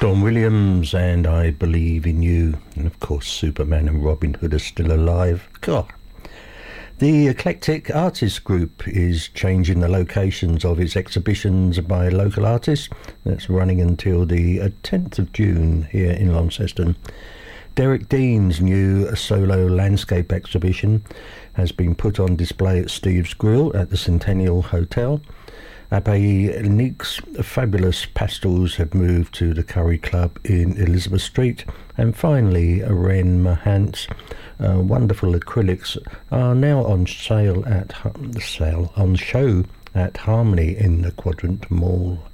Don Williams and I Believe in You. And of course, Superman and Robin Hood are still alive. God. The Eclectic Artists Group is changing the locations of its exhibitions by local artists. That's running until the 10th of June here in Launceston. Derek Dean's new solo landscape exhibition has been put on display at Steve's Grill at the Centennial Hotel. Abbe Nick's fabulous pastels have moved to the Curry Club in Elizabeth Street. And finally, Ren Mahant's wonderful acrylics are now on show at Harmony in the Quadrant Mall.